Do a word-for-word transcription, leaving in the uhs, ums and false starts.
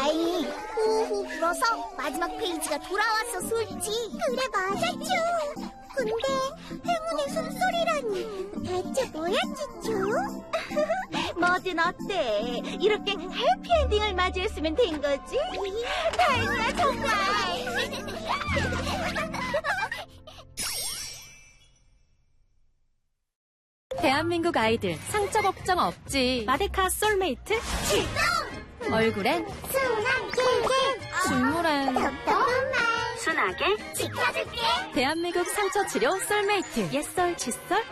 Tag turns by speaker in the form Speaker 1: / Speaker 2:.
Speaker 1: 다행히 후후 불어서 마지막 페이지가 돌아왔어, 솔지. 그래, 맞았죠. 근데 행운의 숨소리라니 대체 뭐야, 쭈쭈?
Speaker 2: 뭐든 어때? 이렇게 해피엔딩을 맞이했으면 된 거지? 다행이야, 정말.
Speaker 3: 대한민국 아이들 상처 걱정 없지. 마데카 솔메이트
Speaker 1: 출동!
Speaker 3: 얼굴엔
Speaker 1: 순한 길게
Speaker 3: 식물엔
Speaker 1: 답답한 말
Speaker 2: 순하게
Speaker 1: 지켜줄게.
Speaker 3: 대한민국 상처 치료 솔메이트 옛설 칫솔